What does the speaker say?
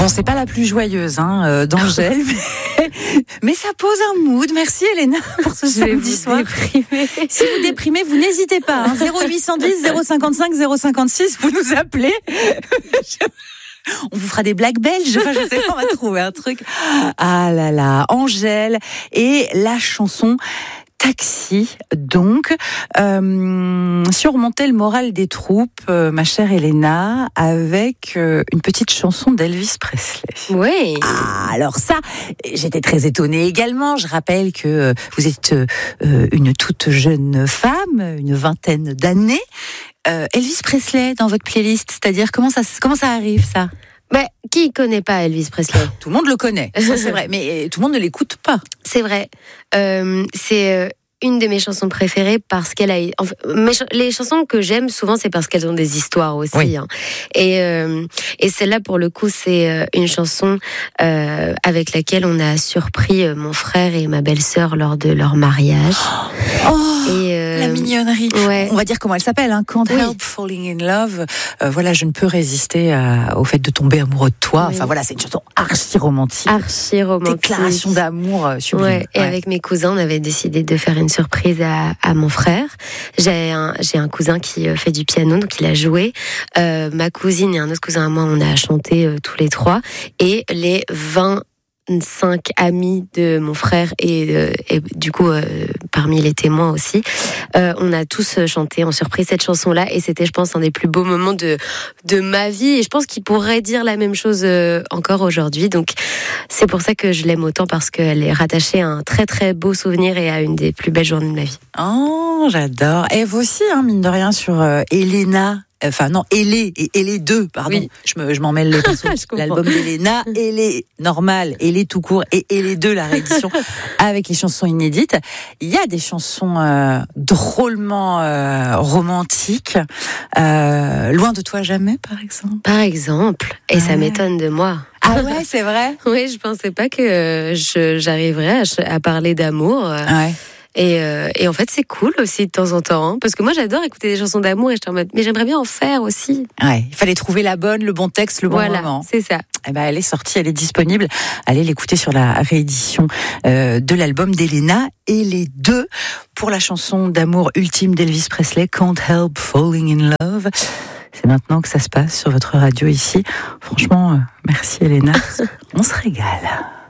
Bon, c'est pas la plus joyeuse d'Angèle, mais ça pose un mood. Merci Elena pour ce samedi soir. Si vous déprimez, vous n'hésitez pas. 0810 055 056, vous nous appelez. On vous fera des blagues belges. Enfin, je sais pas, on va trouver un truc. Ah là là, Angèle et la chanson Taxi, donc, surmonter le moral des troupes, ma chère Elena, avec une petite chanson d'Elvis Presley. Oui. Ah, alors ça, j'étais très étonnée également. Je rappelle que vous êtes une toute jeune femme, une vingtaine d'années. Elvis Presley dans votre playlist, c'est-à-dire comment ça arrive ça ? Mais qui connaît pas Elvis Presley ? Tout le monde le connaît, ça c'est vrai, mais tout le monde ne l'écoute pas. C'est vrai. C'est une de mes chansons préférées parce qu'elle a... Enfin, les chansons que j'aime souvent, c'est parce qu'elles ont des histoires aussi. Oui. Hein. Et celle-là, pour le coup, c'est une chanson avec laquelle on a surpris mon frère et ma belle-sœur lors de leur mariage. La mignonnerie. Ouais. On va dire comment elle s'appelle, Can't Help Falling in Love. Voilà, je ne peux résister au fait de tomber amoureux de toi. Oui. Enfin voilà, c'est une chanson archi romantique. Déclaration d'amour sublime. Ouais. Et avec mes cousins, on avait décidé de faire une surprise à mon frère. J'ai un cousin qui fait du piano, donc il a joué. Ma cousine et un autre cousin à moi, on a chanté tous les trois. Et les 25 amis de mon frère et du coup parmi les témoins aussi, on a tous chanté en surprise cette chanson-là et c'était, je pense, un des plus beaux moments de ma vie et je pense qu'il pourrait dire la même chose encore aujourd'hui. Donc c'est pour ça que je l'aime autant, parce qu'elle est rattachée à un très très beau souvenir et à une des plus belles journées de ma vie. Oh, j'adore. Et vous aussi, mine de rien, sur Elena. Enfin non, Elé et Elé 2, pardon. Oui. Je m'en mêle les pinceaux. L'album d'Elena, Elé normal, Elé tout court et Elé 2, la réédition avec les chansons inédites. Il y a des chansons drôlement romantiques. Loin de toi jamais, par exemple. Par exemple. Et ça m'étonne de moi. Ah ouais, c'est vrai. Oui, je pensais pas que j'arriverais à parler d'amour. Ouais. Et en fait, c'est cool aussi de temps en temps, parce que moi, j'adore écouter des chansons d'amour et je suis en mode, mais j'aimerais bien en faire aussi. Ouais, il fallait trouver le bon texte, le bon moment. C'est ça. Eh ben, elle est sortie, elle est disponible. Allez l'écouter sur la réédition de l'album d'Elena et les deux pour la chanson d'amour ultime d'Elvis Presley, Can't Help Falling in Love. C'est maintenant que ça se passe sur votre radio ici. Franchement, merci Elena. On se régale.